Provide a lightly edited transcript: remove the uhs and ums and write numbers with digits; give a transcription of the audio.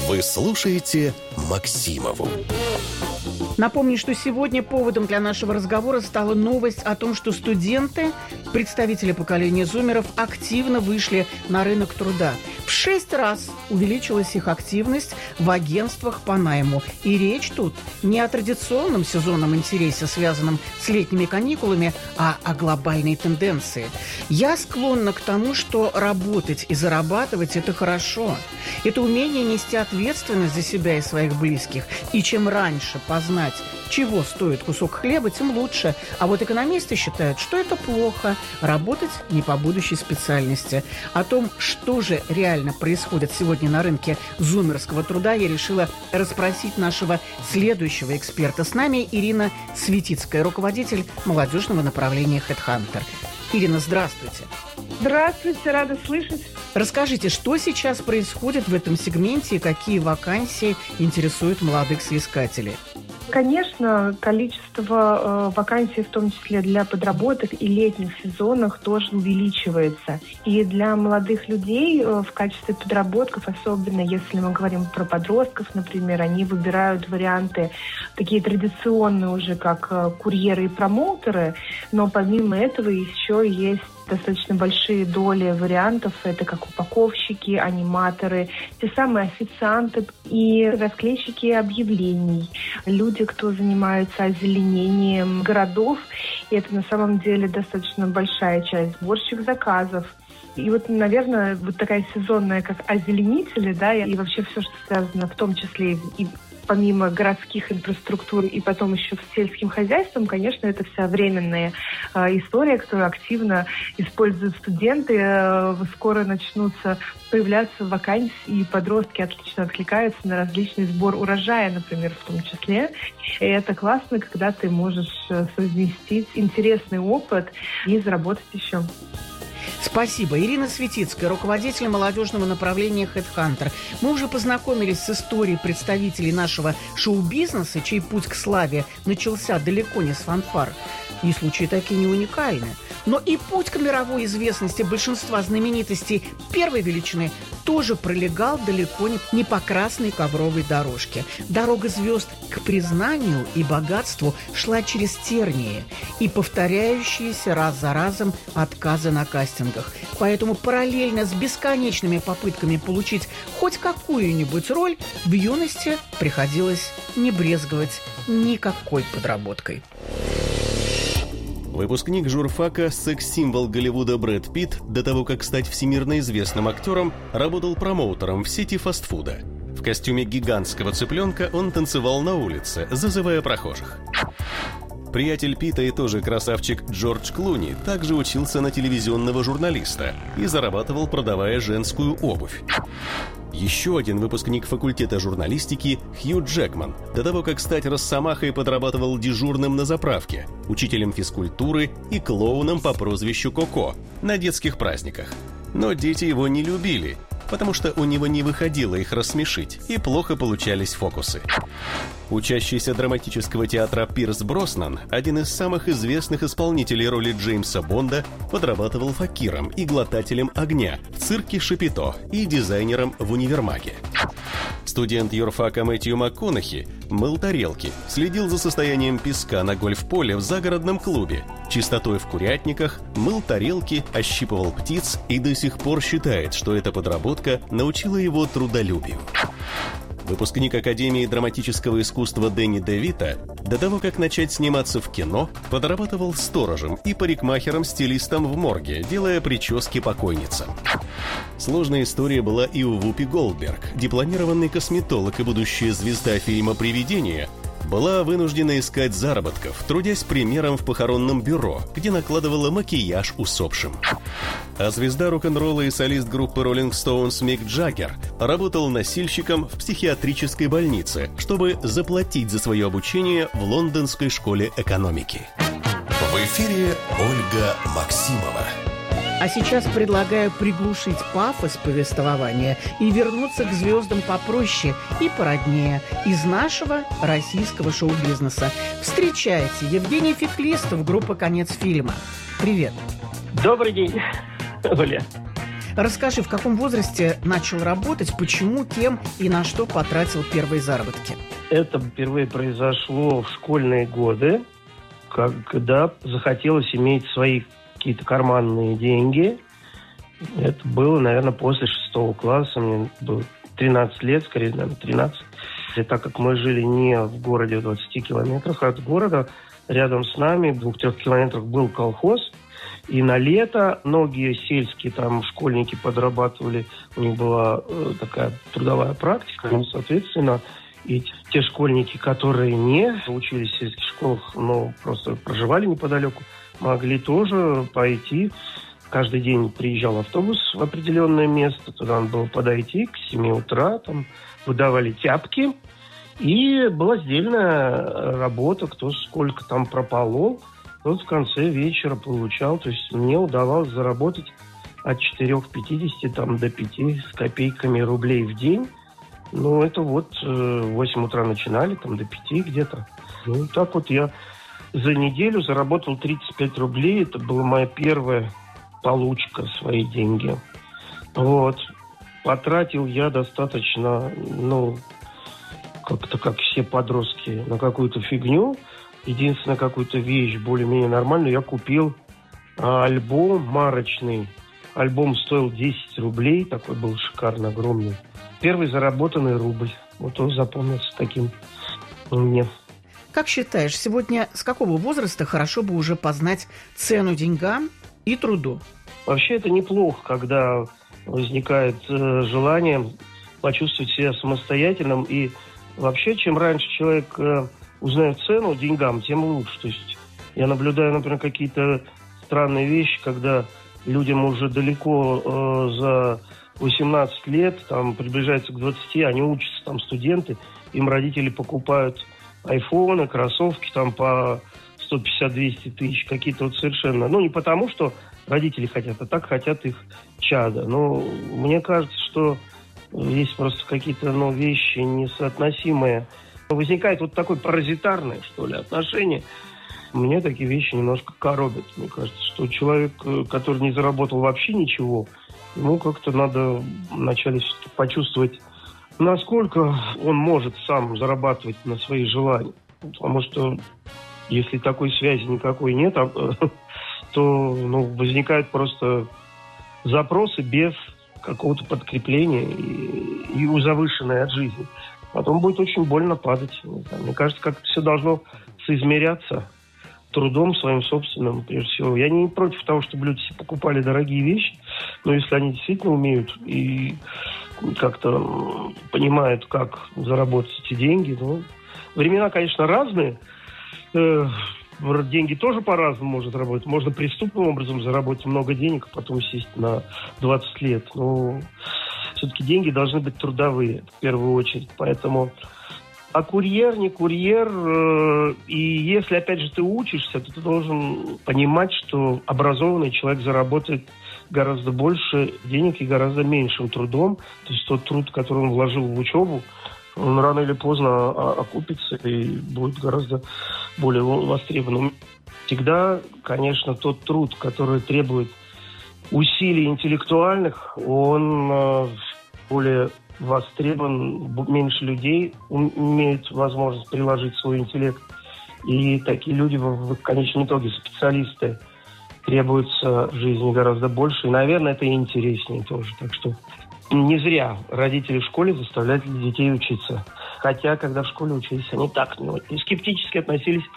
Вы слушаете Максимову. Напомню, что сегодня поводом для нашего разговора стала новость о том, что студенты, представители поколения зумеров, активно вышли на рынок труда. В 6 раз увеличилась их активность в агентствах по найму. И речь тут не о традиционном сезонном интересе, связанном с летними каникулами, а о глобальной тенденции. Я склонна к тому, что работать и зарабатывать – это хорошо. Это умение нести ответственность за себя и своих близких. И чем раньше познать, чего стоит кусок хлеба, тем лучше. А вот экономисты считают, что это плохо – работать не по будущей специальности. О том, что же реально происходит сегодня на рынке зумерского труда, я решила расспросить нашего следующего эксперта. С нами Ирина Светицкая, руководитель молодежного направления HeadHunter. Ирина, здравствуйте. Здравствуйте, рада слышать. Расскажите, что сейчас происходит в этом сегменте и какие вакансии интересуют молодых соискателей? Конечно, количество вакансий, в том числе для подработок и летних сезонах, тоже увеличивается. И для молодых людей в качестве подработков, особенно если мы говорим про подростков, например, они выбирают варианты такие традиционные уже, как курьеры и промоутеры, но помимо этого еще есть достаточно большие доли вариантов. Это как упаковщики, аниматоры, те самые официанты и расклейщики объявлений. Люди, кто занимается озеленением городов. И это на самом деле достаточно большая часть. Сборщик заказов. И вот, наверное, вот такая сезонная, как озеленители, да, и вообще все, что связано в том числе и помимо городских инфраструктур и потом еще с сельским хозяйством, конечно, это вся временная история, которую активно используют студенты. Скоро начнутся появляться вакансии, и подростки отлично откликаются на различный сбор урожая, например, в том числе. И это классно, когда ты можешь совместить интересный опыт и заработать еще. Спасибо. Ирина Светицкая, руководитель молодежного направления HeadHunter. Мы уже познакомились с историей представителей нашего шоу-бизнеса, чей путь к славе начался далеко не с фанфар. И случаи такие не уникальны. Но и путь к мировой известности большинства знаменитостей первой величины тоже пролегал далеко не по красной ковровой дорожке. Дорога звезд к признанию и богатству шла через тернии и повторяющиеся раз за разом отказы на кастингах. Поэтому параллельно с бесконечными попытками получить хоть какую-нибудь роль, в юности приходилось не брезговать никакой подработкой. Выпускник журфака, секс-символ Голливуда Брэд Питт, до того, как стать всемирно известным актером, работал промоутером в сети фастфуда. В костюме гигантского цыпленка он танцевал на улице, зазывая прохожих. Приятель Питта и тоже красавчик Джордж Клуни также учился на телевизионного журналиста и зарабатывал, продавая женскую обувь. Еще один выпускник факультета журналистики Хью Джекман до того, как стать росомахой, подрабатывал дежурным на заправке, учителем физкультуры и клоуном по прозвищу Коко на детских праздниках. Но дети его не любили, потому что у него не выходило их рассмешить и плохо получались фокусы. Учащийся драматического театра Пирс Броснан, один из самых известных исполнителей роли Джеймса Бонда, подрабатывал факиром и глотателем огня в цирке Шапито и дизайнером в универмаге. Студент юрфака Мэтью МакКонахи мыл тарелки, следил за состоянием песка на гольф-поле в загородном клубе, чистотой в курятниках, мыл тарелки, ощипывал птиц и до сих пор считает, что эта подработка научила его трудолюбию. Выпускник Академии драматического искусства Дэнни Девито до того, как начать сниматься в кино, подрабатывал сторожем и парикмахером-стилистом в морге, делая прически покойницам. Сложная история была и у Вупи Голдберг, дипломированный косметолог и будущая звезда фильма «Привидение», была вынуждена искать заработков, трудясь премьером в похоронном бюро, где накладывала макияж усопшим. А звезда рок-н-ролла и солист группы Rolling Stones Мик Джаггер работал носильщиком в психиатрической больнице, чтобы заплатить за свое обучение в Лондонской школе экономики. В эфире Ольга Максимова. А сейчас предлагаю приглушить пафос повествования и вернуться к звездам попроще и породнее из нашего российского шоу-бизнеса. Встречайте, Евгений Феклистов, группа «Конец фильма». Привет. Добрый день, Оля. Расскажи, в каком возрасте начал работать, почему, кем и на что потратил первые заработки? Это впервые произошло в школьные годы, когда захотелось иметь свои какие-то карманные деньги. Это было, наверное, после 6 класса. Мне было 13 лет, скорее, наверное, 13. И так как мы жили не в городе в 20 километрах от города, рядом с нами, в 2-3 километрах, был колхоз. И на лето многие сельские там школьники подрабатывали. У них была такая трудовая практика. Ну, соответственно, и те школьники, которые не учились в сельских школах, но просто проживали неподалеку, могли тоже пойти. Каждый день приезжал автобус в определенное место. Туда надо было подойти к 7 утра. Там выдавали тяпки. И была сдельная работа. Кто сколько там прополол, тот в конце вечера получал. То есть мне удавалось заработать от 4,50 там, до 5 с копейками рублей в день. Ну, это вот в 8 утра начинали, там до 5 где-то. Ну, так вот я за неделю заработал 35 рублей. Это была моя первая получка, свои деньги. Вот. Потратил я достаточно, как-то как все подростки, на какую-то фигню. Единственная какую-то вещь более-менее нормальную. Я купил альбом марочный. Альбом стоил 10 рублей. Такой был шикарно, огромный. Первый заработанный рубль. Вот он запомнился таким мне. Как считаешь, сегодня с какого возраста хорошо бы уже познать цену деньгам и труду? Вообще это неплохо, когда возникает желание почувствовать себя самостоятельным. И вообще, чем раньше человек узнает цену деньгам, тем лучше. То есть я наблюдаю, например, какие-то странные вещи, когда людям уже далеко за 18 лет, там, приближается к 20, они учатся, там, студенты, им родители покупают айфоны, кроссовки, там, по 150-200 тысяч, какие-то вот совершенно, не потому, что родители хотят, а так хотят их чада. Но мне кажется, что есть просто какие-то, вещи несоотносимые. Возникает вот такое паразитарное, что ли, отношение. Мне такие вещи немножко коробят. Мне кажется, что человек, который не заработал вообще ничего, ему как-то надо вначале почувствовать, насколько он может сам зарабатывать на свои желания. Потому что если такой связи никакой нет, то возникают просто запросы без какого-то подкрепления и завышенной от жизни. Потом будет очень больно падать. Мне кажется, как-то все должно соизмеряться трудом своим собственным, прежде всего. Я не против того, чтобы люди себе покупали дорогие вещи, но если они действительно умеют и как-то понимают, как заработать эти деньги. Времена, конечно, разные. Деньги тоже по-разному можно работать. Можно преступным образом заработать много денег, а потом сесть на 20 лет. Но все-таки деньги должны быть трудовые, в первую очередь. Поэтому... А курьер, не курьер, и если, опять же, ты учишься, то ты должен понимать, что образованный человек заработает гораздо больше денег и гораздо меньшим трудом. То есть тот труд, который он вложил в учебу, он рано или поздно окупится и будет гораздо более востребованным. Всегда, конечно, тот труд, который требует усилий интеллектуальных, он более востребован, меньше людей имеют возможность приложить свой интеллект. И такие люди в конечном итоге, специалисты, требуется в жизни гораздо больше. И, наверное, это и интереснее тоже. Так что не зря родители в школе заставляют детей учиться. Хотя, когда в школе учились, они так скептически относились